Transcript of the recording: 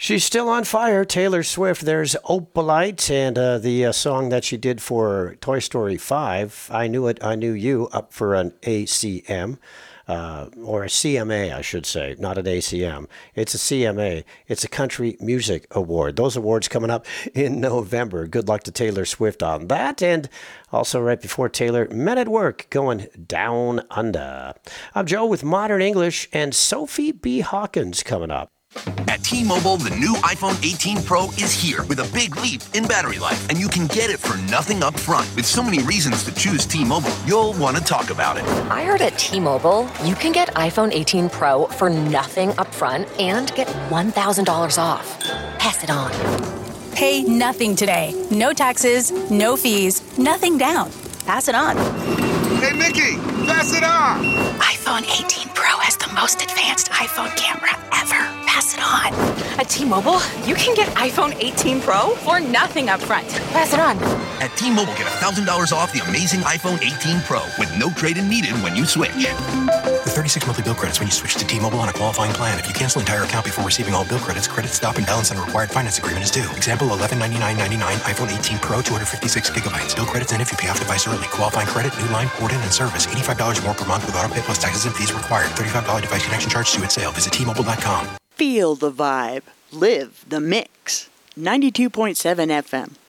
She's still on fire, Taylor Swift. There's Opalite and the song that she did for Toy Story 5, I Knew It, I Knew You, up for an ACM. Or a CMA, I should say, not an ACM. It's a CMA. It's a Country Music Award. Those awards coming up in November. Good luck to Taylor Swift on that. And also right before Taylor, Men at Work going down under. I'm Joe with Modern English and Sophie B. Hawkins coming up. At T-Mobile, the new iPhone 18 Pro is here with a big leap in battery life, and you can get it for nothing up front. With so many reasons to choose T-Mobile, you'll want to talk about it. I heard at T-Mobile, you can get iPhone 18 Pro for nothing up front and get $1,000 off. Pass it on. Pay nothing today. No taxes, no fees, nothing down. Pass it on. Hey, Mickey, pass it on. iPhone 18 Pro has the most advanced iPhone camera ever. Pass it on. At T-Mobile, you can get iPhone 18 Pro for nothing up front. Pass it on. At T-Mobile, get $1,000 off the amazing iPhone 18 Pro with no trade-in needed when you switch. With 36 monthly bill credits when you switch to T-Mobile on a qualifying plan. If you cancel entire account before receiving all bill credits, credit stop and balance on a required finance agreement is due. Example, $1199.99 iPhone 18 Pro, 256 gigabytes. Bill credits in if you pay off device early. Qualifying credit, new line, port-in, and service. $85 more per month with auto pay plus taxes and fees required. $35 device connection charge due at sale. Visit T-Mobile.com. Feel the vibe. Live the mix. 92.7 FM.